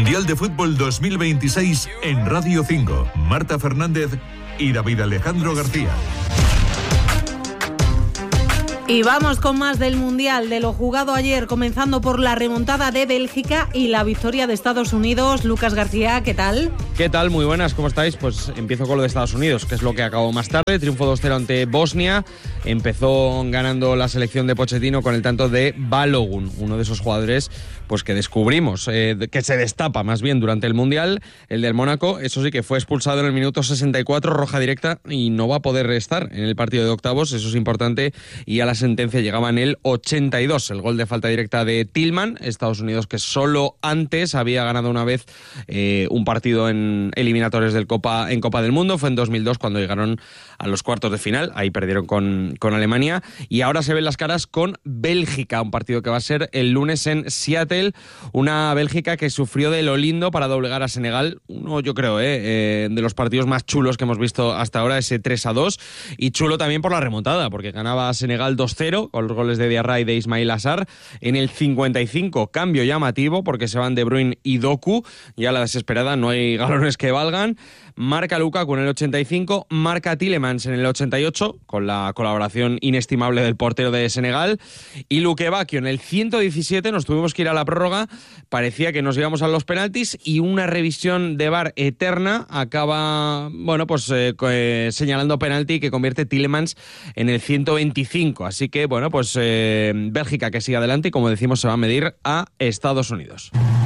Mundial de Fútbol 2026 en Radio 5. Marta Fernández y David Alejandro García. Y vamos con más del Mundial, de lo jugado ayer, comenzando por la remontada de Bélgica y la victoria de Estados Unidos. Lucas García, ¿qué tal? ¿Qué tal? Muy buenas, ¿cómo estáis? Pues empiezo con lo de Estados Unidos, que es lo que acabó más tarde. Triunfo 2-0 ante Bosnia. Empezó ganando la selección de Pochettino con el tanto de Balogun, uno de esos jugadores pues que descubrimos, que se destapa más bien durante el Mundial, el del Mónaco. Eso sí que fue expulsado en el minuto 64, roja directa, y no va a poder estar en el partido de octavos, eso es importante, y a la sentencia llegaba en el 82, el gol de falta directa de Tillman. Estados Unidos, que solo antes había ganado una vez un partido en eliminatorios en Copa del Mundo, fue en 2002 cuando llegaron a los cuartos de final, ahí perdieron con Alemania, y ahora se ven las caras con Bélgica, un partido que va a ser el lunes en Seattle, una Bélgica que sufrió de lo lindo para doblegar a Senegal, uno yo creo de los partidos más chulos que hemos visto hasta ahora, ese 3-2, y chulo también por la remontada, porque ganaba a Senegal 2-0 con los goles de Diarra y de Ismail Assar. En el 55, cambio llamativo, porque se van De Bruyne y Doku, ya la desesperada, no hay galones que valgan. Marca Lukaku en el 85, marca Tielemans en el 88, con la colaboración inestimable del portero de Senegal, y Luque Bacchio en el 117, nos tuvimos que ir a la prórroga, parecía que nos íbamos a los penaltis, y una revisión de VAR eterna acaba, señalando penalti que convierte Tielemans en el 125, así que, Bélgica que sigue adelante y, como decimos, se va a medir a Estados Unidos.